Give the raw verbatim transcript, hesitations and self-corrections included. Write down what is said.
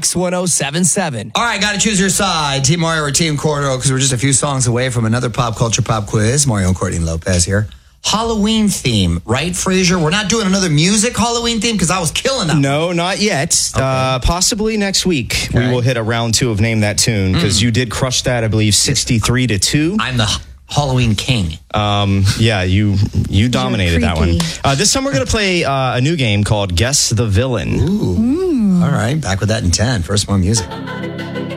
Mix one oh seven point seven. All right, got to choose your side, Team Mario or Team Cordero, because we're just a few songs away from another pop culture pop quiz. Mario and Courtney Lopez here. Halloween theme, right, Frazier? We're not doing another music Halloween theme because I was killing that. No, not yet. Okay. Uh, possibly next week Okay. we will hit a round two of Name That Tune because mm. you did crush that, I believe, sixty-three to two. I'm the Halloween king. Um, yeah, you you dominated that one. Uh, this time we're going to play uh, a new game called Guess the Villain. Ooh. Mm. All right, back with that in ten. First, more music.